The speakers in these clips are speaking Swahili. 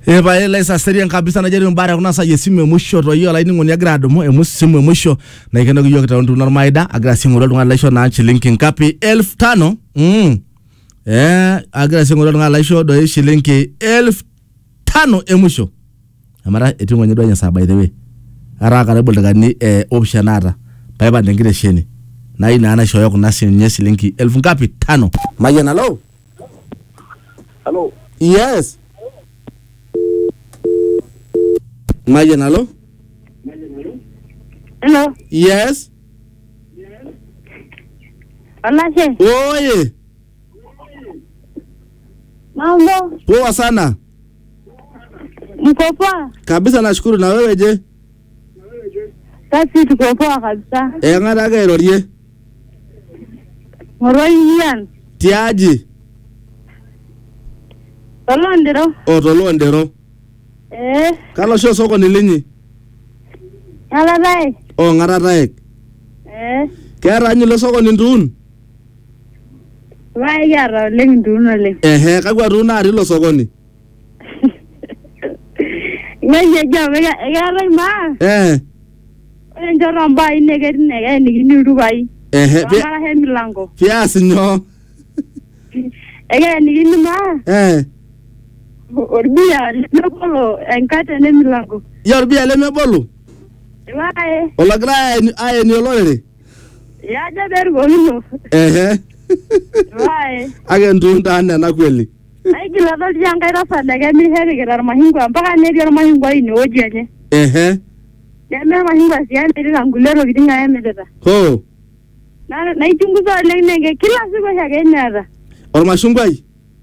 Eba ile sa serian kabisa na jeri mbara kuna sa yesimu mwisho to yo laini ngoni agra adumo emusimu mwisho na ikenda kuyo kitandu normalida agra simu ro ngala na shilingi ngapi 1500 agra simu ro ngala do shilingi 1500 emusho amara etingo nyedo nya by the way ara karibu ndagani option ata baiba ndengire sheni na ina ana shoyo kuna shilingi 1000 ngapi 5 mayana lo hello yes Mayan, hello? Hello? Yes? Hola, che. Oye. Mambo? Poa sana. Mko poa? Kabisa nashukuru, na wewe je? Sisi tuko poa kabisa. Ngara ga irorie. Moroian. Tiaji. Tolondero. Tolondero. Kalo sho soko ni linyi. Ngararai. Ngararai. Kera nyilo soko ni ndun. Wai yara leng ndun ole. Kagwa runa ari lo soko ni. Ngaje jawe ga ma. Njoro mbai nege ni rubai. Ngara he milango. Fiasi nyo. Ni ma. Orbia lebolo enkate ne milango. Ya orbia le mebolo. Wae. Olagra aye ni olore. Ya jaber gomino. Wae. Age ndunda na kweli. Ai kila dol janga rafa daga mi heri gara mahingo mpaka ne gara mahingo ini ojeje. Ya me mahingo siya ndiri ngulero gidinga emedeta. Ho. Na ichunguza lenge kila siku shagenera. Ormashungwai.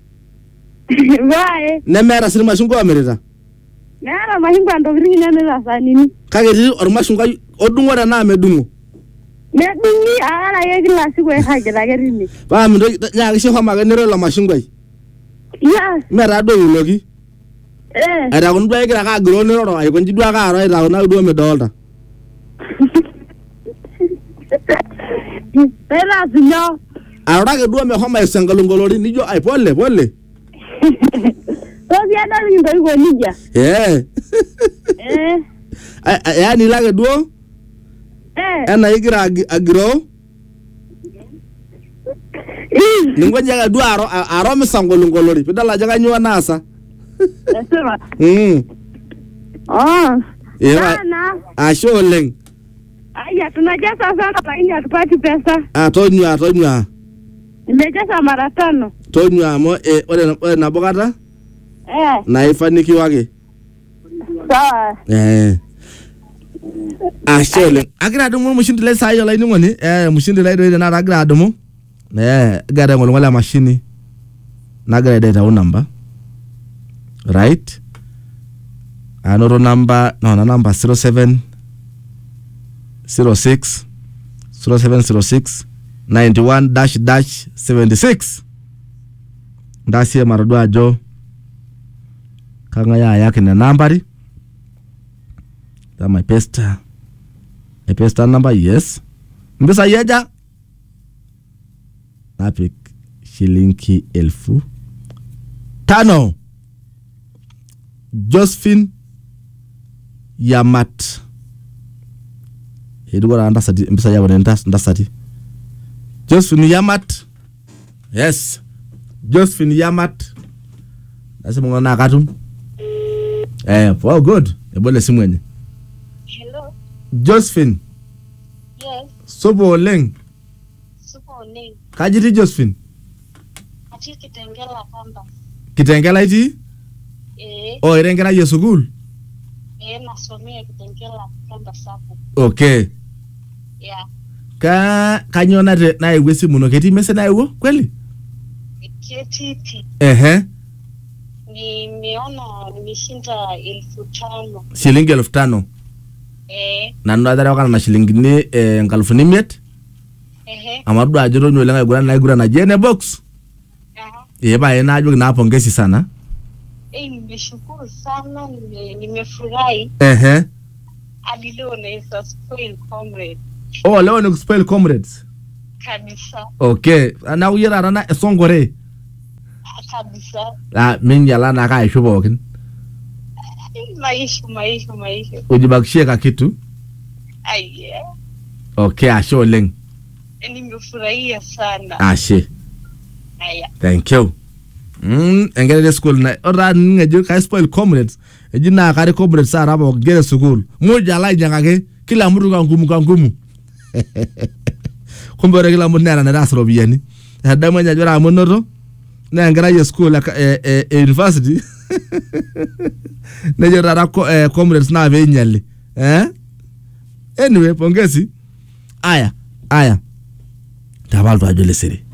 Wae. Nemera siri mashungwa amerita. Nara mahingwa ndogiri nemera sanini. Kageri ormashungwa odungora na medungo. Medungi ala ye kila siku hagira gerini. Ba mndo ya kisho hama genero la mashungwa. Ya. Mera do ulogi. Era kundu ya kira ka grone ro ay konji dwa ka aro era na do medolta. Era sinyo. Ara ke do me homa isangalongolori nijo ay pole. Tobia na ndo iko nija. Yani lage duo? Ana igira agro? Ningoja ga duo aro misangolongolori. Pidala jaga nyua nasa. Sema. Sana. Asholeng. Aya tunajaza sana lakini hatupati pesa. Tonywa. Nimejaza mara 5. Tonywa mo ore na bogata? Na ifaniki wake. Sawa. Ashole. Agira dumo mushindi le sayo la ini ngoni. Mushindi la ide na agira dumo. Gara ngolo wala machine. Na gara data o number. Right? Another number, no, number 07 06 0706 91-76. Ndasi ya maradua ajo kanga ya yake na nambari ta my pesta number, yes mbisa yeja napik shilingi 1500. Josephine Yamat edugora ndasati mbisa yabo ndasati Josephine Yamat. Yes. Josephine Yamat. That's mo na katum. For good. Ebole simwenye. Hello. Josephine. Yes. Sopo leng. Kajiti Josephine. Ati Kitengela kamba. Kitengela iti? Irengera yesugul. Nasomea Kitengela kamba sapo. Okay. Yeah. Kanyona na ewesi muno keti mese na ewo kweli? Ketiti. Nimeona nimeshinda 1500. Shilingi 1500. Na ndadara wakana na shilingi ni 1500. Amadu ajoro nyolenga igura na jene box. Yeba ena ajo na pongezi sana. Nimeshukuru sana, nimefurahi. Hadi leo na spoil comrade. Leo ni spoil comrades. Kabisa. Okay. Ana uyera na songore. Kabisa. Minja la na kai shubokin. maisha. Ujibakishie ka kitu. Aye. Okay, ashe oleng. Nimefurahia sana. Ashe. Aya. Thank you. Engere school na ora ngejo ka spoil comrades. Ejina kare comrades sara aba gere school. Moja la nyangake kila mtu kwa ngumu. Kumbere kila mtu nera na rasro biyani. Hadamu nya jora monoto. Na ngara ye school university. Na jora comrades na be nyali. Anyway, pongezi. Aya. Tabalto ajole siri.